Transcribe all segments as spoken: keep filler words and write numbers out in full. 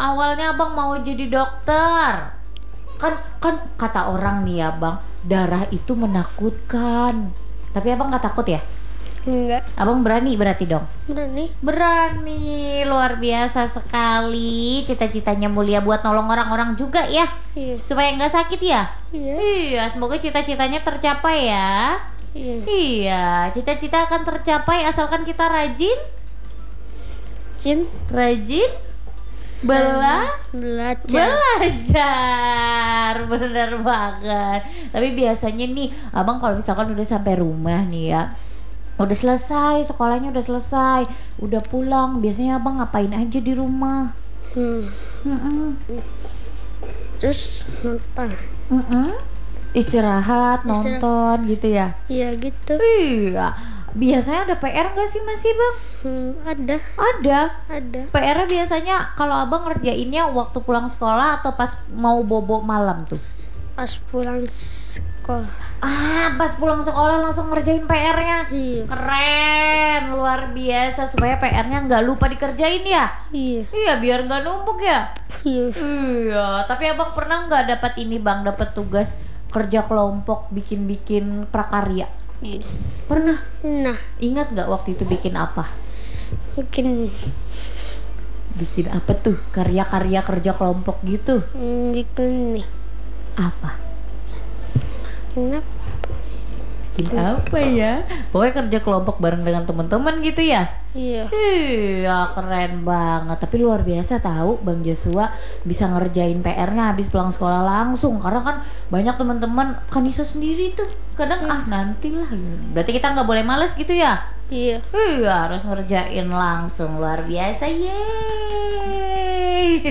awalnya abang mau jadi dokter. Kan kan kata orang nih ya bang, darah itu menakutkan. Tapi abang nggak takut ya? Enggak. Abang berani berarti dong? Berani. Berani, luar biasa sekali. Cita-citanya mulia buat nolong orang-orang juga ya. Iya. Supaya nggak sakit ya. Iya. Iya, semoga cita-citanya tercapai ya. Iya. Iya, cita-cita akan tercapai asalkan kita rajin, Jin. rajin bela Belajar. belajar. Bener banget. Tapi biasanya nih, abang kalau misalkan udah sampai rumah nih ya, udah selesai sekolahnya, udah selesai, udah pulang, biasanya abang ngapain aja di rumah? Hmm. Mm-mm. Terus nonton. Mm-mm. Istirahat, Istirahat. nonton gitu ya. Iya gitu. Iya. Biasanya ada P R nggak sih masih bang? Hmm, ada. Ada. Ada. P R-nya biasanya kalau abang ngerjainnya waktu pulang sekolah atau pas mau bobo malam tuh? Pas pulang sekolah. Ah, pas pulang sekolah langsung ngerjain P R-nya. Iya. Keren, luar biasa, supaya P R-nya nggak lupa dikerjain ya. Iya. Iya, biar nggak numpuk ya. Iya. Iya, tapi abang pernah nggak dapat ini bang, dapat tugas kerja kelompok bikin-bikin prakarya? Iya. Pernah. Nah, Ingat nggak waktu itu bikin apa? bikin Bikin apa tuh? Karya-karya kerja kelompok gitu? hmm, bikin nih. Apa? Kenapa? Bikin apa ya? Pokoknya kerja kelompok bareng dengan teman-teman gitu ya? Iya. Iya, keren banget. Tapi luar biasa tahu Bang Joshua bisa ngerjain P R-nya habis pulang sekolah langsung. Karena kan banyak teman-teman kan bisa sendiri tuh. Kadang ah nantilah. Berarti kita nggak boleh males gitu ya? Iya. Iya, harus ngerjain langsung. Luar biasa. Yeay.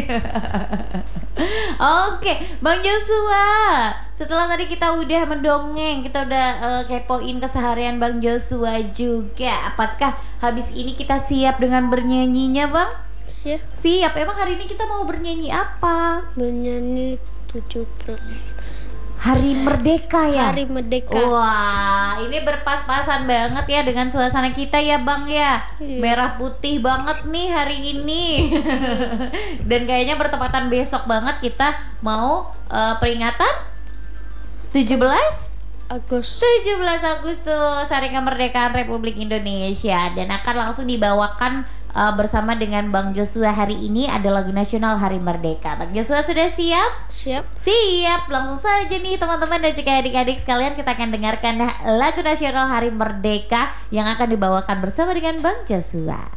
Oke, Bang Joshua. Setelah tadi kita udah mendongeng, kita udah uh, kepoin keseharian Bang Joshua juga. Apakah habis ini kita siap dengan bernyanyinya, Bang? Siap. Siap. Emang hari ini kita mau bernyanyi apa? Menyanyi tujuh puluh Hari Merdeka ya? Hari Merdeka. Wah, ini berpas-pasan banget ya dengan suasana kita ya Bang ya. Iya. Merah putih banget nih hari ini. Dan kayaknya bertepatan besok banget kita mau uh, peringatan tujuh belas Agustus. tujuh belas Agustus, Hari Kemerdekaan Republik Indonesia. Dan akan langsung dibawakan uh, bersama dengan Bang Joshua hari ini ada lagu nasional Hari Merdeka. Bang Joshua sudah siap? Siap. Siap, langsung saja nih teman-teman dan juga adik-adik sekalian, kita akan dengarkan lagu nasional Hari Merdeka yang akan dibawakan bersama dengan Bang Joshua.